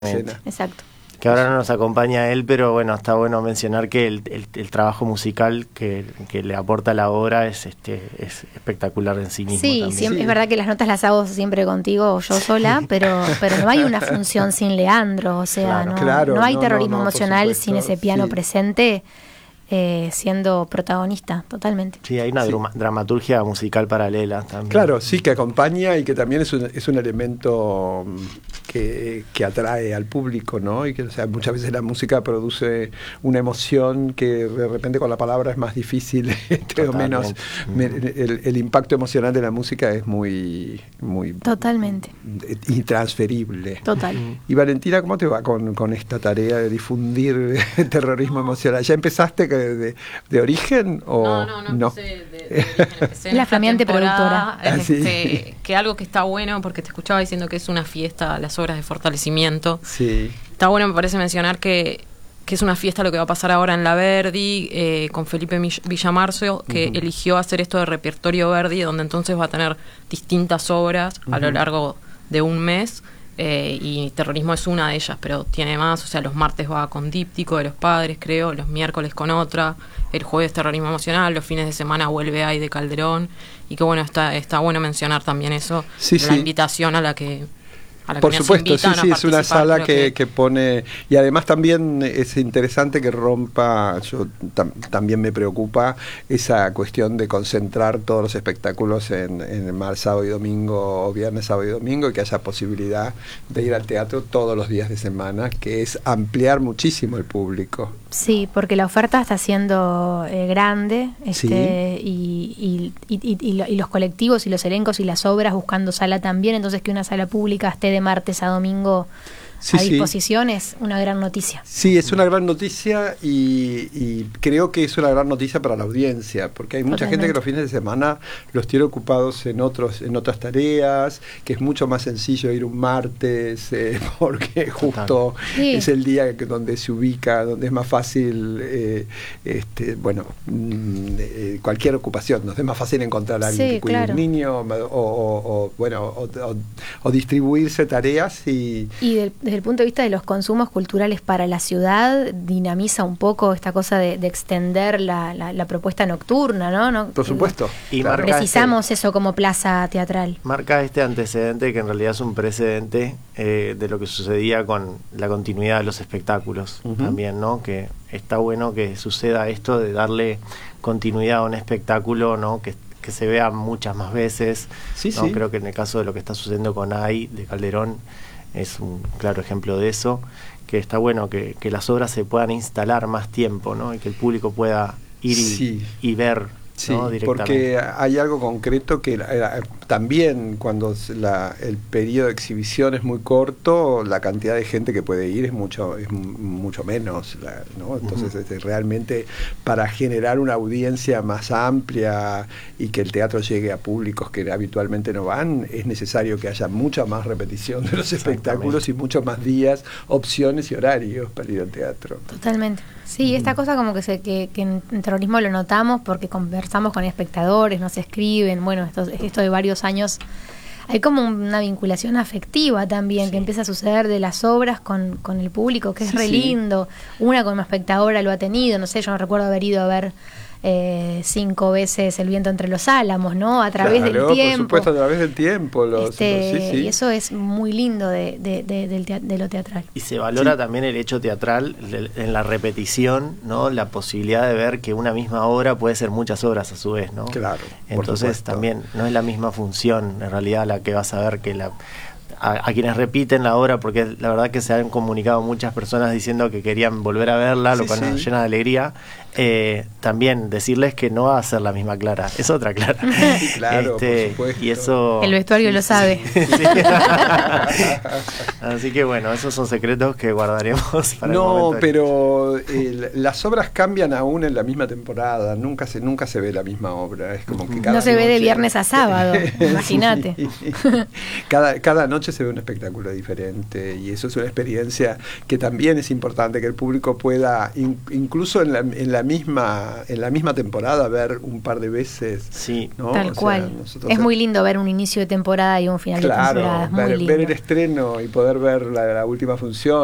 Exacto. Que ahora no nos acompaña él, pero bueno, está bueno mencionar que el trabajo musical que le aporta la obra es espectacular en sí mismo. Sí, es verdad que las notas las hago siempre contigo o yo sola, pero no hay una función sin Leandro, o sea, no hay terrorismo emocional sin ese piano presente. Siendo protagonista, totalmente. Sí, hay una dramaturgia musical paralela también. Claro, sí, que acompaña y que también es un elemento que atrae al público, ¿no? Y que, o sea, muchas veces la música produce una emoción que de repente con la palabra es más difícil, o menos. El impacto emocional de la música es muy totalmente intransferible. Total. Y Valentina, ¿cómo te va con esta tarea de difundir el terrorismo emocional? ¿Ya empezaste de origen o no empecé de origen, la flameante productora? Que algo que está bueno, porque te escuchaba diciendo que es una fiesta, las obras de fortalecimiento. Sí. Está bueno, me parece mencionar que es una fiesta lo que va a pasar ahora en la Verdi, con Felipe Villamarzo, que eligió hacer esto de repertorio Verdi, donde entonces va a tener distintas obras a lo largo de un mes. Y terrorismo es una de ellas, pero tiene más, o sea, los martes va con díptico de los padres, creo, los miércoles con otra, el jueves terrorismo emocional, los fines de semana vuelve ahí de Calderón, y que bueno, está bueno mencionar también eso, la invitación a la que por supuesto, sí, es una sala que pone, y además también es interesante que rompa, también me preocupa esa cuestión de concentrar todos los espectáculos en el sábado y domingo, o viernes, sábado y domingo, y que haya posibilidad de ir al teatro todos los días de semana, que es ampliar muchísimo el público. Sí, porque la oferta está siendo grande, y los colectivos y los elencos y las obras buscando sala también, entonces que una sala pública esté de martes a domingo a disposición es una gran noticia. Sí, es una gran noticia y creo que es una gran noticia para la audiencia, porque hay mucha gente que los fines de semana los tiene ocupados en otras tareas, que es mucho más sencillo ir un martes, porque justo es el día donde se ubica, donde es más fácil, cualquier ocupación, no es más fácil encontrar a alguien que cuide un niño o distribuirse tareas y desde el punto de vista de los consumos culturales para la ciudad, dinamiza un poco esta cosa de extender la propuesta nocturna, ¿no? Por supuesto. Y precisamos eso como plaza teatral. Marca este antecedente que en realidad es un precedente de lo que sucedía con la continuidad de los espectáculos también, ¿no? Que está bueno que suceda esto de darle continuidad a un espectáculo, ¿no? Que se vea muchas más veces. ¿No? Creo que en el caso de lo que está sucediendo con AI de Calderón es un claro ejemplo de eso, que está bueno que las obras se puedan instalar más tiempo, ¿no? Y que el público pueda ir y ver, ¿no? Directamente. Porque hay algo concreto que también cuando el periodo de exhibición es muy corto, la cantidad de gente que puede ir es mucho menos, ¿no? Entonces realmente para generar una audiencia más amplia y que el teatro llegue a públicos que habitualmente no van, es necesario que haya mucha más repetición de los espectáculos y muchos más días, opciones y horarios para ir al teatro. Totalmente. Sí, esta cosa como que en terrorismo lo notamos porque conversamos con espectadores, nos escriben, bueno, esto de varios años, hay como una vinculación afectiva también que empieza a suceder de las obras con el público, que es re lindo. Una como espectadora lo ha tenido, no sé, yo no recuerdo haber ido a ver 5 veces El viento entre los álamos, ¿no? A través del tiempo. Por supuesto, a través del tiempo. Y eso es muy lindo de lo teatral. Y se valora también el hecho teatral en la repetición, ¿no? La posibilidad de ver que una misma obra puede ser muchas obras a su vez, ¿no? Claro. Entonces también no es la misma función, en realidad, la que vas a ver que a quienes repiten la obra, porque la verdad que se han comunicado muchas personas diciendo que querían volver a verla, lo cual nos llena de alegría. También decirles que no va a ser la misma Clara, es otra Clara. Claro, por supuesto. Y eso, el vestuario lo sabe. Así que bueno, esos son secretos que guardaremos para el momento. Pero las obras cambian aún en la misma temporada, nunca se ve la misma obra, es como que cada no se ve de viernes a sábado, imagínate. Cada noche noche se ve un espectáculo diferente, y eso es una experiencia que también es importante, que el público pueda, incluso en la misma temporada, ver un par de veces. Sí, ¿no? Tal cual. Es muy lindo ver un inicio de temporada y un final de temporada. Es muy lindo. Ver el estreno y poder ver la última función